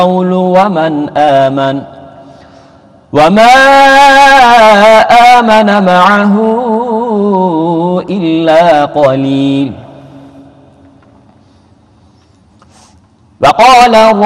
القول ومن آمن وما آمن معه إلا قليل. وقال